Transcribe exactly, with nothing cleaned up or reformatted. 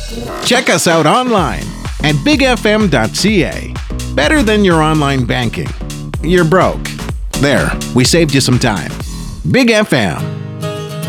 Check us out online at big f m dot c a. Better than your online banking. You're broke. There, we saved you some time. Big F M.